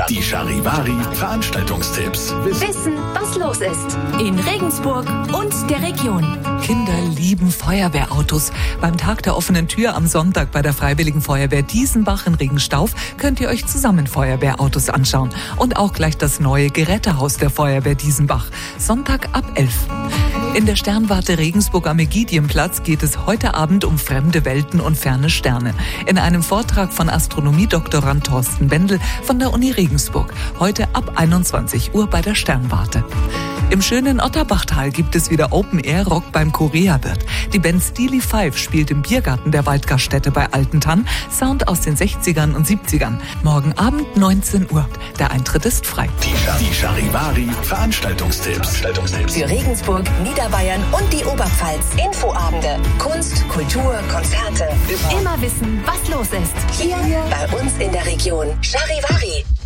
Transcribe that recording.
Die Charivari Veranstaltungstipps. Wissen, was los ist. In Regensburg und der Region. Kinder lieben Feuerwehrautos. Beim Tag der offenen Tür am Sonntag bei der Freiwilligen Feuerwehr Diesenbach in Regenstauf könnt ihr euch zusammen Feuerwehrautos anschauen. Und auch gleich das neue Gerätehaus der Feuerwehr Diesenbach. Sonntag ab 11. In der Sternwarte Regensburg am Ägidienplatz geht es heute Abend um fremde Welten und ferne Sterne. In einem Vortrag von Astronomie-Doktorand Thorsten Bendel von der Uni Regensburg. Heute ab 21 Uhr bei der Sternwarte. Im schönen Otterbachtal gibt es wieder Open-Air-Rock beim Korea-Wirt. Die Band Steely Five spielt im Biergarten der Waldgaststätte bei Altentann. Sound aus den 60ern und 70ern. Morgen Abend 19 Uhr. Der Eintritt ist frei. Die Charivari Veranstaltungstipps. Für Regensburg, Niederbayern und die Oberpfalz. Infoabende, Kunst, Kultur, Konzerte. Immer wissen, was los ist. Hier bei uns in der Region. Charivari.